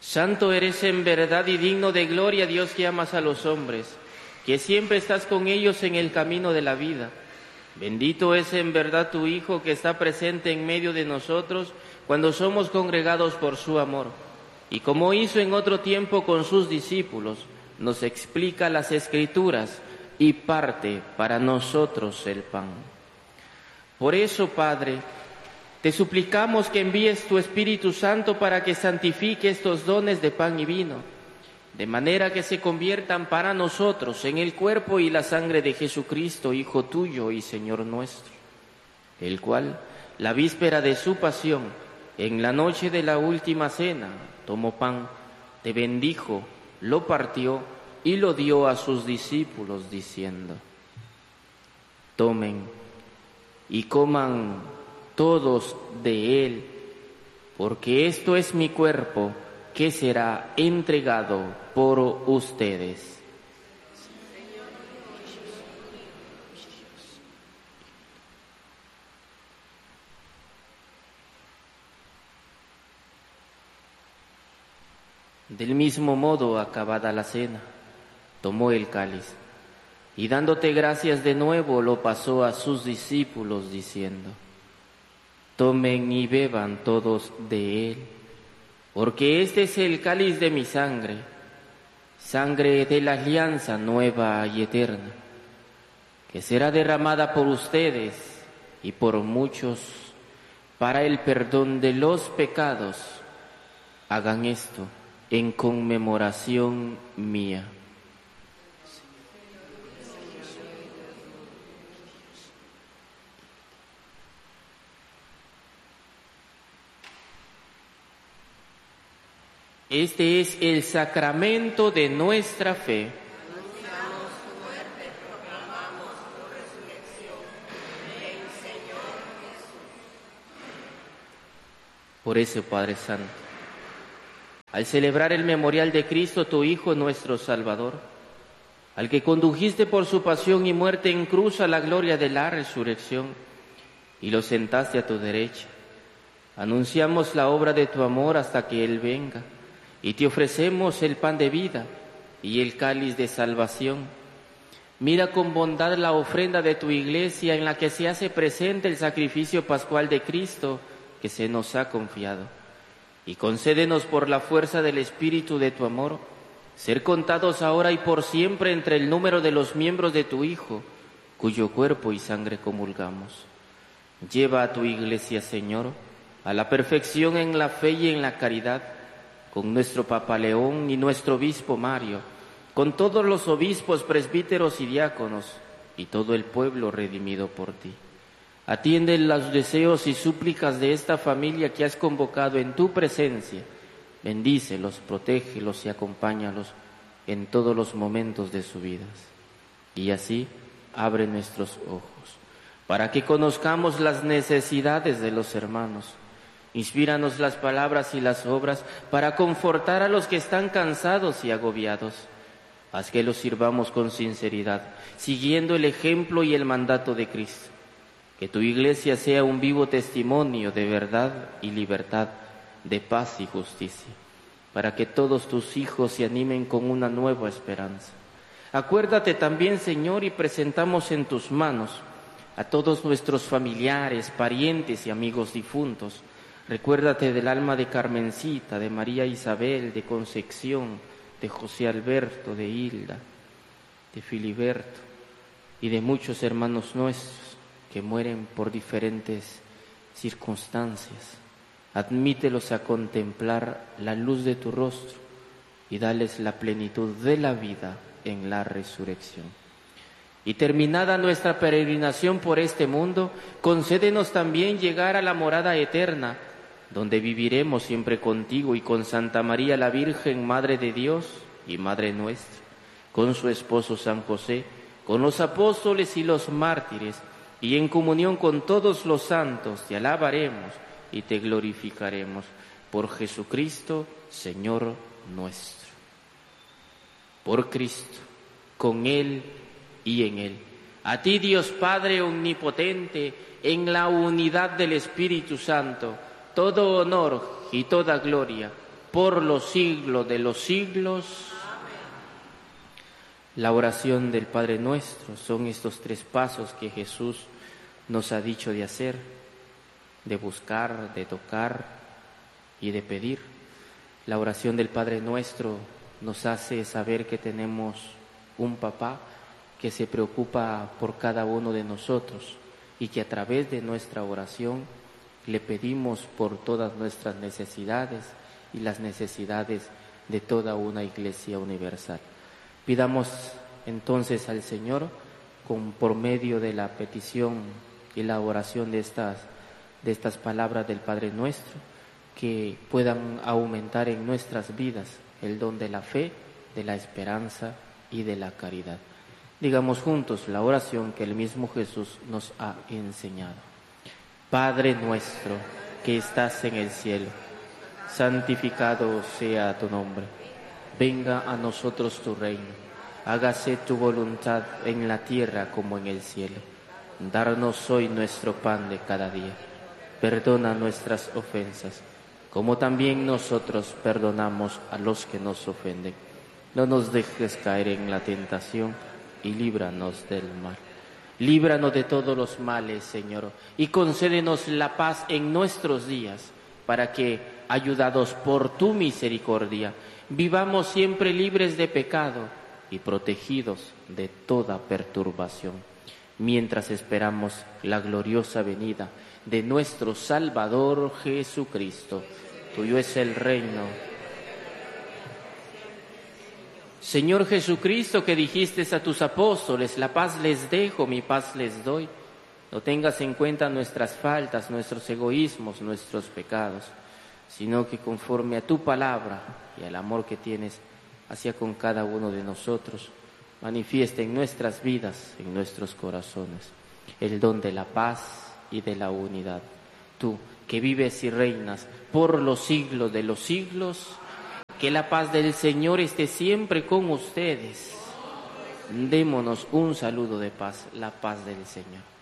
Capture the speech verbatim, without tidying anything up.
Santo eres en verdad y digno de gloria, Dios, que amas a los hombres, que siempre estás con ellos en el camino de la vida. Bendito es en verdad tu Hijo, que está presente en medio de nosotros cuando somos congregados por su amor. Y como hizo en otro tiempo con sus discípulos, nos explica las Escrituras y parte para nosotros el pan. Por eso, Padre, te suplicamos que envíes tu Espíritu Santo para que santifique estos dones de pan y vino, de manera que se conviertan para nosotros en el cuerpo y la sangre de Jesucristo, Hijo tuyo y Señor nuestro, el cual, la víspera de su pasión, en la noche de la última cena, tomó pan, te bendijo, lo partió y lo dio a sus discípulos, diciendo: tomen y coman todos de él, porque esto es mi cuerpo, que será entregado por ustedes. Del mismo modo, acabada la cena, tomó el cáliz y dándote gracias de nuevo, lo pasó a sus discípulos, diciendo: tomen y beban todos de él, porque este es el cáliz de mi sangre, sangre de la alianza nueva y eterna, que será derramada por ustedes y por muchos para el perdón de los pecados. Hagan esto en conmemoración mía. Este es el sacramento de nuestra fe. Anunciamos tu muerte, proclamamos tu resurrección. Ven, Señor Jesús. Por eso, Padre Santo, al celebrar el memorial de Cristo, tu Hijo, nuestro Salvador, al que condujiste por su pasión y muerte en cruz a la gloria de la resurrección, y lo sentaste a tu derecha, anunciamos la obra de tu amor hasta que Él venga, y te ofrecemos el pan de vida y el cáliz de salvación. Mira con bondad la ofrenda de tu Iglesia, en la que se hace presente el sacrificio pascual de Cristo que se nos ha confiado, y concédenos por la fuerza del Espíritu de tu amor, ser contados ahora y por siempre entre el número de los miembros de tu Hijo, cuyo cuerpo y sangre comulgamos. Lleva a tu Iglesia, Señor, a la perfección en la fe y en la caridad, con nuestro Papa León y nuestro Obispo Mario, con todos los obispos, presbíteros y diáconos, y todo el pueblo redimido por ti. Atiende los deseos y súplicas de esta familia que has convocado en tu presencia. Bendícelos, protégelos y acompáñalos en todos los momentos de sus vidas. Y así abre nuestros ojos, para que conozcamos las necesidades de los hermanos. Inspíranos las palabras y las obras para confortar a los que están cansados y agobiados. Haz que los sirvamos con sinceridad, siguiendo el ejemplo y el mandato de Cristo. Que tu Iglesia sea un vivo testimonio de verdad y libertad, de paz y justicia, para que todos tus hijos se animen con una nueva esperanza. Acuérdate también, Señor, y presentamos en tus manos a todos nuestros familiares, parientes y amigos difuntos. Recuérdate del alma de Carmencita, de María Isabel, de Concepción, de José Alberto, de Hilda, de Filiberto y de muchos hermanos nuestros que mueren por diferentes circunstancias. Admítelos a contemplar la luz de tu rostro y dales la plenitud de la vida en la resurrección. Y terminada nuestra peregrinación por este mundo, concédenos también llegar a la morada eterna, donde viviremos siempre contigo y con Santa María la Virgen, Madre de Dios y Madre nuestra, con su esposo San José, con los apóstoles y los mártires, y en comunión con todos los santos te alabaremos y te glorificaremos por Jesucristo, Señor nuestro. Por Cristo, con Él y en Él. A ti, Dios Padre omnipotente, en la unidad del Espíritu Santo, todo honor y toda gloria por los siglos de los siglos. La oración del Padre Nuestro son estos tres pasos que Jesús nos ha dicho de hacer, de buscar, de tocar y de pedir. La oración del Padre Nuestro nos hace saber que tenemos un papá que se preocupa por cada uno de nosotros y que a través de nuestra oración le pedimos por todas nuestras necesidades y las necesidades de toda una iglesia universal. Pidamos entonces al Señor, con, por medio de la petición y la oración de estas, de estas palabras del Padre Nuestro, que puedan aumentar en nuestras vidas el don de la fe, de la esperanza y de la caridad. Digamos juntos la oración que el mismo Jesús nos ha enseñado. Padre nuestro que estás en el cielo, santificado sea tu nombre. Venga a nosotros tu reino. Hágase tu voluntad en la tierra como en el cielo. Darnos hoy nuestro pan de cada día. Perdona nuestras ofensas, como también nosotros perdonamos a los que nos ofenden. No nos dejes caer en la tentación y líbranos del mal. Líbranos de todos los males, Señor, y concédenos la paz en nuestros días, para que, ayudados por tu misericordia, vivamos siempre libres de pecado y protegidos de toda perturbación, mientras esperamos la gloriosa venida de nuestro Salvador Jesucristo. Tuyo es el reino. Señor Jesucristo, que dijiste a tus apóstoles, la paz les dejo, mi paz les doy. No tengas en cuenta nuestras faltas, nuestros egoísmos, nuestros pecados, sino que conforme a tu palabra y al amor que tienes hacia con cada uno de nosotros, manifiesta en nuestras vidas, en nuestros corazones, el don de la paz y de la unidad. Tú, que vives y reinas por los siglos de los siglos, que la paz del Señor esté siempre con ustedes. Démonos un saludo de paz, la paz del Señor.